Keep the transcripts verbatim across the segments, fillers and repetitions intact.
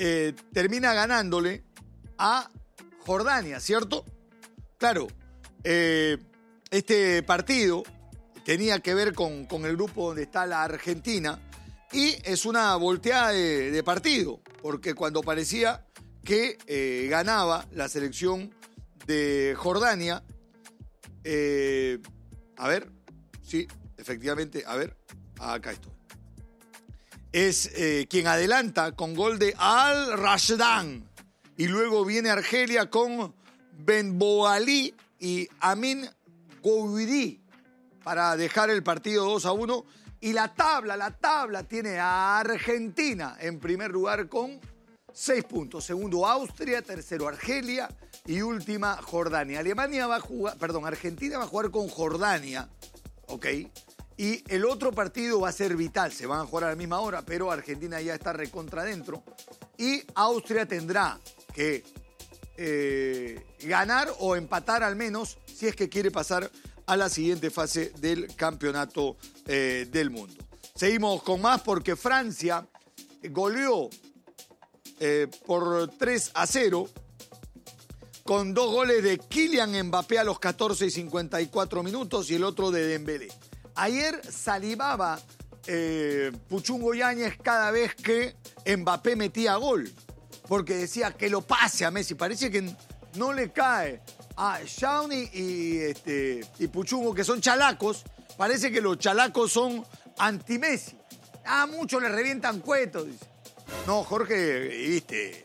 eh, termina ganándole a Jordania, ¿cierto? Claro, eh, este partido tenía que ver con, con el grupo donde está la Argentina y es una volteada de, de partido, porque cuando parecía que eh, ganaba la selección de Jordania, eh, a ver, sí, efectivamente, a ver, acá estoy. Es eh, quien adelanta con gol de Al-Rashdan. Y luego viene Argelia con Benboali y Amin Gouiri para dejar el partido dos a uno. Y la tabla, la tabla tiene a Argentina en primer lugar con seis puntos. Segundo Austria, tercero Argelia y última Jordania. Alemania va a jugar, perdón, Argentina va a jugar con Jordania, ¿ok? Y el otro partido va a ser vital, se van a jugar a la misma hora, pero Argentina ya está recontra adentro. Y Austria tendrá que eh, ganar o empatar al menos si es que quiere pasar a la siguiente fase del campeonato eh, del mundo. Seguimos con más porque Francia goleó eh, por tres a cero con dos goles de Kylian Mbappé a los catorce y cincuenta y cuatro minutos y el otro de Dembélé. Ayer salivaba eh, Puchungo Yáñez cada vez que Mbappé metía gol, porque decía que lo pase a Messi. Parece que no le cae a Shawnee y, este, y Puchungo, que son chalacos. Parece que los chalacos son anti-Messi. Ah, muchos le revientan cuetos, dice. No, Jorge, viste.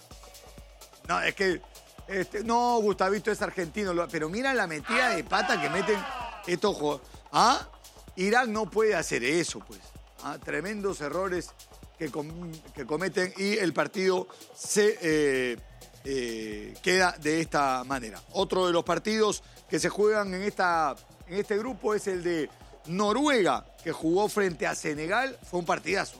No, es que... Este, no, Gustavito es argentino, pero mira la metida de pata que meten estos jugadores. ¿Ah? Irak no puede hacer eso, pues. ¿Ah? Tremendos errores que, com que cometen y el partido se eh, eh, queda de esta manera. Otro de los partidos que se juegan en, esta, en este grupo es el de Noruega, que jugó frente a Senegal. Fue un partidazo.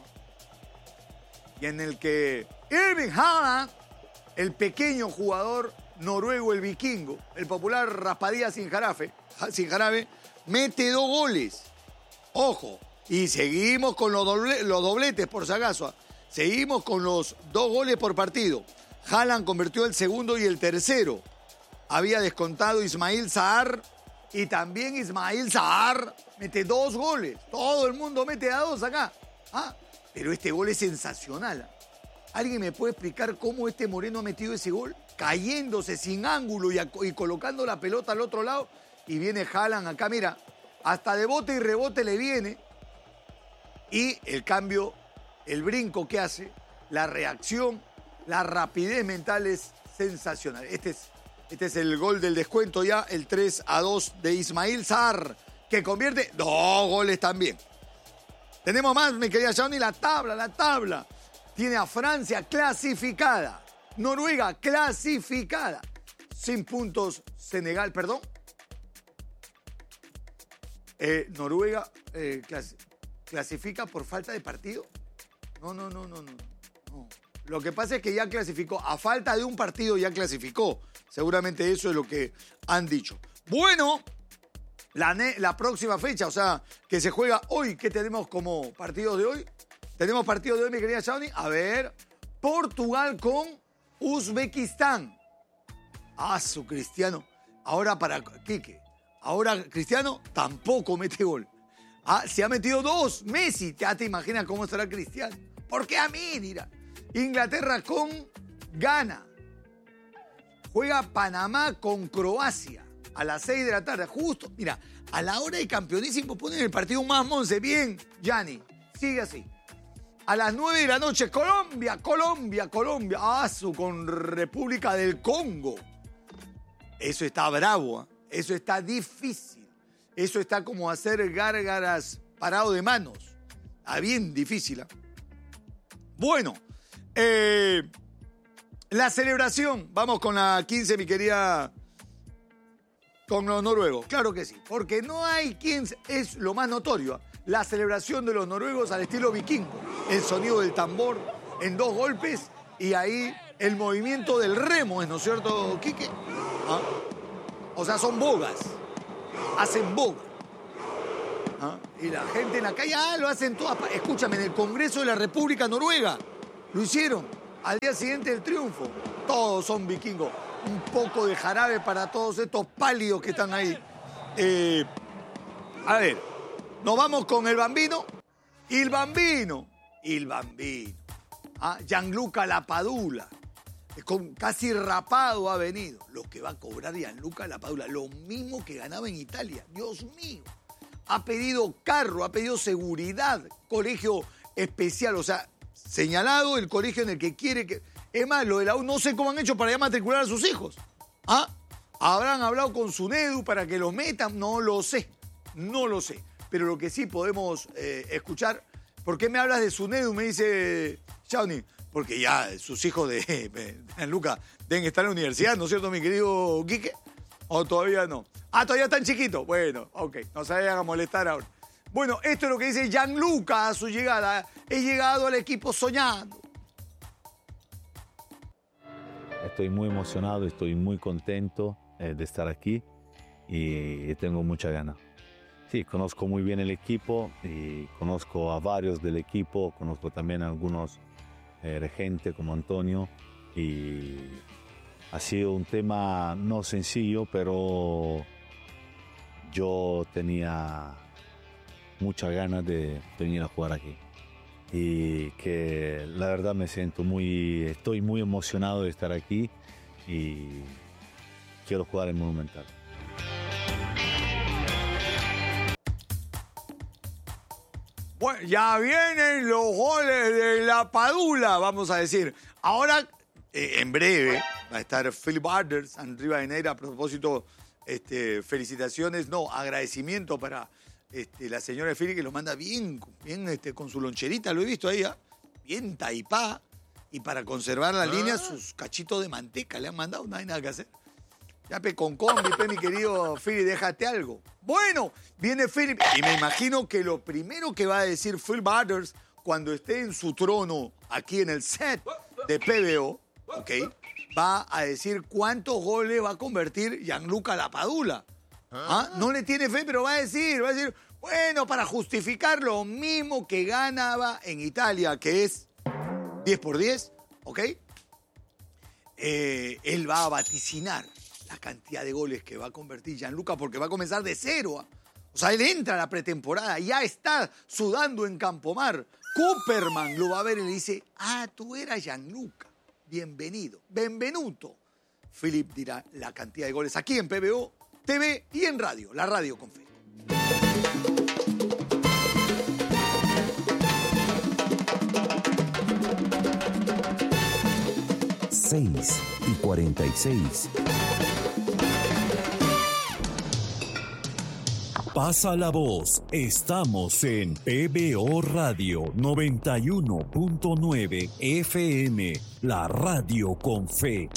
Y en el que Erling Haaland, el pequeño jugador noruego, el vikingo, el popular raspadilla sin jarabe, sin jarabe, mete dos goles. Ojo. Y seguimos con los, doble, los dobletes, por si acaso. Seguimos con los dos goles por partido. Haaland convirtió el segundo y el tercero. Había descontado Ismail Sarr. Y también Ismail Sarr mete dos goles. Todo el mundo mete a dos acá. ¿Ah? Pero este gol es sensacional. ¿Alguien me puede explicar cómo este Moreno ha metido ese gol? Cayéndose sin ángulo y, a, y colocando la pelota al otro lado. Y viene Haaland acá, mira, hasta de bote y rebote le viene. Y el cambio, el brinco que hace, la reacción, la rapidez mental es sensacional. Este es, este es el gol del descuento ya, el tres a dos de Ismail Sarr, que convierte dos goles también. Tenemos más, mi querida Shawnee, la tabla, la tabla. Tiene a Francia clasificada. Noruega clasificada. Sin puntos, Senegal, perdón. Eh, Noruega eh, clas clasifica por falta de partido. No, no, no, no, no, no. Lo que pasa es que ya clasificó. A falta de un partido ya clasificó. Seguramente eso es lo que han dicho. Bueno, la, la próxima fecha, o sea, que se juega hoy. ¿Qué tenemos como partido de hoy? Tenemos partido de hoy, mi querida Shawnee. A ver, Portugal con Uzbekistán. Ah, su Cristiano. Ahora para Quique. Ahora Cristiano tampoco mete gol. Ah, se ha metido dos. Messi, ya te imaginas cómo estará Cristiano. ¿Por qué a mí? Dirá. Inglaterra con Ghana. Juega Panamá con Croacia a las seis de la tarde. Justo, mira, a la hora de campeonísimo ponen el partido más monce. Bien, Gianni, sigue así. A las nueve de la noche, Colombia, Colombia, Colombia. Ah, su con República del Congo. Eso está bravo, ¿eh? Eso está difícil. Eso está como hacer gárgaras parado de manos. Está bien difícil. ¿eh? Bueno, eh, la celebración. Vamos con la quince, mi querida. Con los noruegos. Claro que sí. Porque no hay quien. Es lo más notorio. ¿eh? La celebración de los noruegos al estilo vikingo. El sonido del tambor en dos golpes y ahí el movimiento del remo, ¿no es cierto, Quique? ¿Ah? O sea, son bogas. Hacen boga. ¿Ah? Y la gente en la calle, ah, lo hacen todas. Escúchame, en el Congreso de la República Noruega lo hicieron. al día siguiente del triunfo. Todos son vikingos. Un poco de jarabe para todos estos pálidos que están ahí. Eh, a ver, nos vamos con el Bambino. Il Bambino. Il Bambino. Ah, Gianluca Lapadula. Con, casi rapado ha venido. Lo que va a cobrar Gianluca Lapadula, lo mismo que ganaba en Italia. Dios mío. Ha pedido carro, ha pedido seguridad, colegio especial, o sea, señalado el colegio en el que quiere que... Es más, lo de la U, no sé cómo han hecho para ya matricular a sus hijos. ¿Ah? ¿Habrán hablado con Sunedu para que los metan? No lo sé, no lo sé. Pero lo que sí podemos eh, escuchar... ¿Por qué me hablas de Sunedu? Me dice Shawnee. Porque ya sus hijos de, de Gianluca deben estar en la universidad, ¿no es cierto, mi querido Quique? ¿O todavía no? Ah, todavía están chiquitos. Bueno, ok, no se vayan a molestar ahora. Bueno, esto es lo que dice Gianluca a su llegada. He llegado al equipo soñando. Estoy muy emocionado, estoy muy contento eh, de estar aquí y tengo mucha ganas. Sí, conozco muy bien el equipo y conozco a varios del equipo, conozco también a algunos eh, gente como Antonio y ha sido un tema no sencillo, pero yo tenía muchas ganas de venir a jugar aquí y que la verdad me siento muy, estoy muy emocionado de estar aquí y quiero jugar en Monumental. Bueno, ya vienen los goles de Lapadula, vamos a decir. Ahora, eh, en breve, va a estar Philip Barders en Rivadeneira. A propósito, este, felicitaciones, no, agradecimiento para este, la señora Philip, que lo manda bien, bien este, con su loncherita, lo he visto ahí, ¿eh? Bien taipá. Y para conservar la ¿Ah? línea, sus cachitos de manteca le han mandado, no hay nada que hacer. Ya, pe, con combi, pe, mi querido Philip, déjate algo. Bueno, viene Philip y me imagino que lo primero que va a decir Phil Barders cuando esté en su trono aquí en el set de P B O, ¿ok? Va a decir cuántos goles va a convertir Gianluca Lapadula. ¿Ah? No le tiene fe, pero va a decir, va a decir, bueno, para justificar lo mismo que ganaba en Italia, que es diez por diez, ¿ok? Eh, él va a vaticinar la cantidad de goles que va a convertir Gianluca, porque va a comenzar de cero. ¿eh? O sea, él entra a la pretemporada, ya está sudando en Campomar. Cooperman lo va a ver y le dice, ah, tú eras Gianluca. Bienvenido, benvenuto. Philip dirá la cantidad de goles aquí en P B O, T V y en radio, la radio con fe. seis y cuarenta y seis. Pasa la voz. Estamos en P B O Radio noventa y uno punto nueve F M, la radio con fe.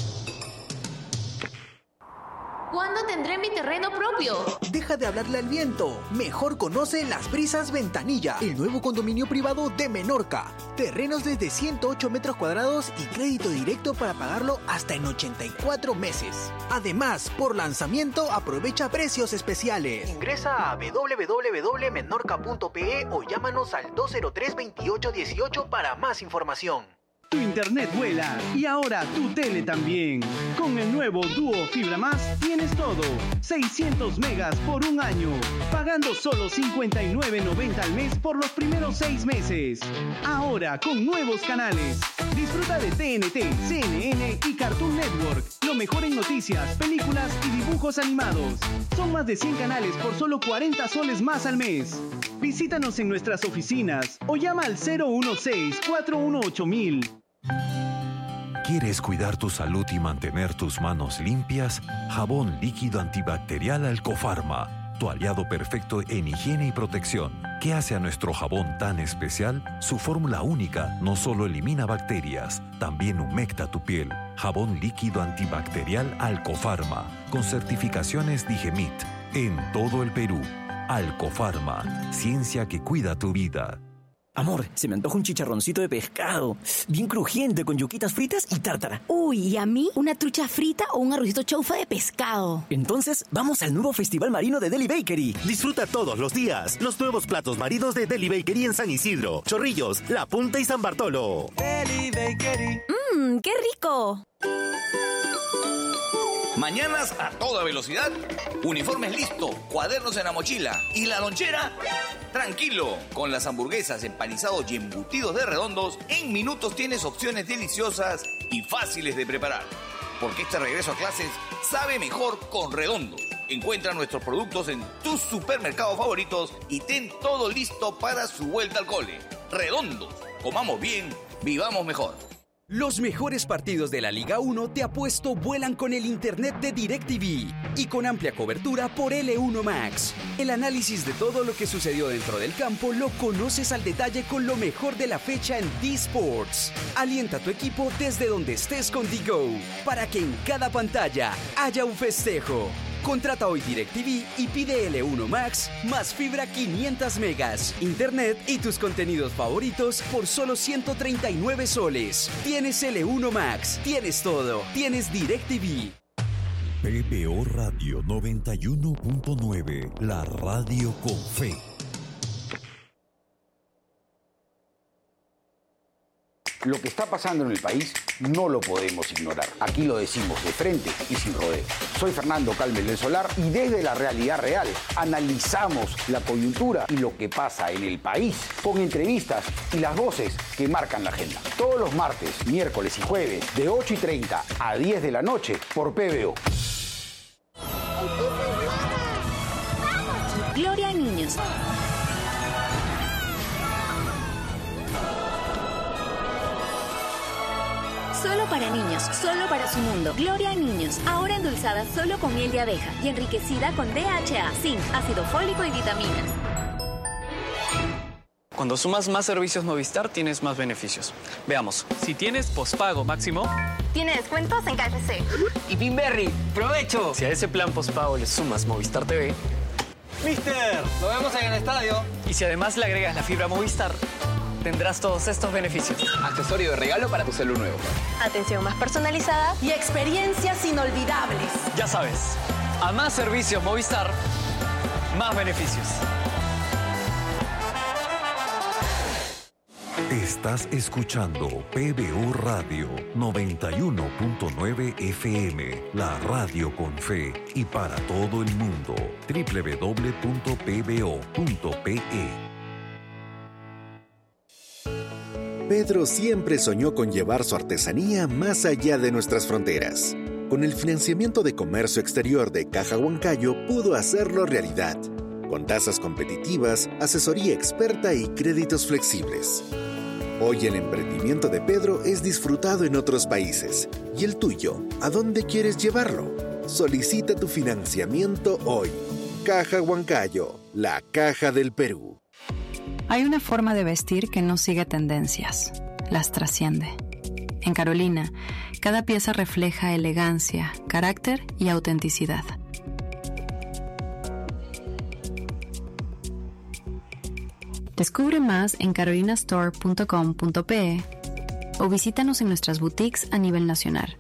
¿Cuándo tendré mi terreno propio? Deja de hablarle al viento. Mejor conoce Las Brisas Ventanilla, el nuevo condominio privado de Menorca. Terrenos desde ciento ocho metros cuadrados y crédito directo para pagarlo hasta en ochenta y cuatro meses. Además, por lanzamiento aprovecha precios especiales. Ingresa a w w w punto menorca punto p e o llámanos al dos cero tres, veintiocho dieciocho para más información. Tu internet vuela y ahora tu tele también. Con el nuevo Duo Fibra Más tienes todo. seiscientos megas por un año. Pagando solo cincuenta y nueve noventa al mes por los primeros seis meses. Ahora con nuevos canales. Disfruta de T N T, C N N y Cartoon Network. Lo mejor en noticias, películas y dibujos animados. Son más de cien canales por solo cuarenta soles más al mes. Visítanos en nuestras oficinas o llama al cero uno seis, cuatro uno ocho mil. ¿Quieres cuidar tu salud y mantener tus manos limpias? Jabón líquido antibacterial Alcofarma, tu aliado perfecto en higiene y protección. ¿Qué hace a nuestro jabón tan especial? Su fórmula única no solo elimina bacterias, también humecta tu piel. Jabón líquido antibacterial Alcofarma, con certificaciones Digemit, en todo el Perú. Alcofarma, ciencia que cuida tu vida. Amor, se me antoja un chicharroncito de pescado, bien crujiente, con yuquitas fritas y tártara. Uy, y a mí una trucha frita o un arrocito chaufa de pescado. Entonces, vamos al nuevo Festival Marino de Deli Bakery. Disfruta todos los días los nuevos platos marinos de Deli Bakery en San Isidro, Chorrillos, La Punta y San Bartolo. Deli Bakery. Mmm, qué rico. Mañanas a toda velocidad, uniformes listo, cuadernos en la mochila y la lonchera. Tranquilo, con las hamburguesas, empanizados y embutidos de Redondos, en minutos tienes opciones deliciosas y fáciles de preparar. Porque este regreso a clases sabe mejor con Redondos. Encuentra nuestros productos en tus supermercados favoritos y ten todo listo para su vuelta al cole. Redondos, comamos bien, vivamos mejor. Los mejores partidos de la Liga uno de Apuesto vuelan con el internet de DirecTV y con amplia cobertura por L uno Max. El análisis de todo lo que sucedió dentro del campo lo conoces al detalle con lo mejor de la fecha en D-Sports. Alienta a tu equipo desde donde estés con D-Go para que en cada pantalla haya un festejo. Contrata hoy DirecTV y pide L uno Max más fibra quinientos megas, internet y tus contenidos favoritos por solo ciento treinta y nueve soles. Tienes L uno Max, tienes todo, tienes DirecTV. P B O Radio noventa y uno punto nueve, la radio con fe. Lo que está pasando en el país no lo podemos ignorar. Aquí lo decimos de frente y sin rodeo. Soy Fernando Calmes del Solar y desde la realidad real analizamos la coyuntura y lo que pasa en el país con entrevistas y las voces que marcan la agenda. Todos los martes, miércoles y jueves de ocho y treinta a diez de la noche por P B O. Gloria a niños. Solo para niños, solo para su mundo. Gloria a niños, ahora endulzada solo con miel de abeja y enriquecida con D H A, zinc, ácido fólico y vitaminas. Cuando sumas más servicios Movistar, tienes más beneficios. Veamos, si tienes pospago máximo... Tiene descuentos en K F C. Y Pinberry, ¡provecho! Si a ese plan pospago le sumas Movistar T V... ¡Mister! ¡Lo vemos en el estadio! Y si además le agregas la fibra Movistar... tendrás todos estos beneficios. Accesorio de regalo para tu celu nuevo. Atención más personalizada y experiencias inolvidables. Ya sabes, a más servicios Movistar, más beneficios. Estás escuchando P B O Radio noventa y uno punto nueve F M, la radio con fe y para todo el mundo. doble u doble u doble u punto p b o punto p e. Pedro siempre soñó con llevar su artesanía más allá de nuestras fronteras. Con el financiamiento de comercio exterior de Caja Huancayo pudo hacerlo realidad, con tasas competitivas, asesoría experta y créditos flexibles. Hoy el emprendimiento de Pedro es disfrutado en otros países. ¿Y el tuyo? ¿A dónde quieres llevarlo? Solicita tu financiamiento hoy. Caja Huancayo, la caja del Perú. Hay una forma de vestir que no sigue tendencias, las trasciende. En Carolina, cada pieza refleja elegancia, carácter y autenticidad. Descubre más en carolina store punto com punto p e o visítanos en nuestras boutiques a nivel nacional.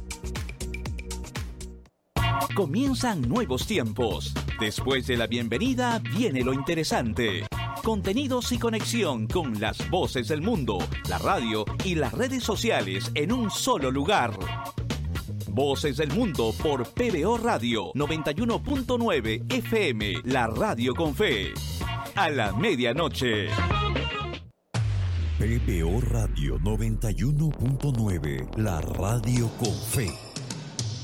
Comienzan nuevos tiempos. Después de la bienvenida viene lo interesante. Contenidos y conexión con las voces del mundo, la radio y las redes sociales en un solo lugar. Voces del Mundo por P B O Radio noventa y uno punto nueve F M, la radio con fe. A la medianoche. P B O Radio noventa y uno punto nueve, la radio con fe.